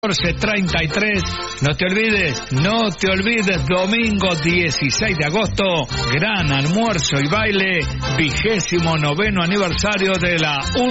14:33. No te olvides, domingo 16 de agosto, gran almuerzo y baile, 29º aniversario de la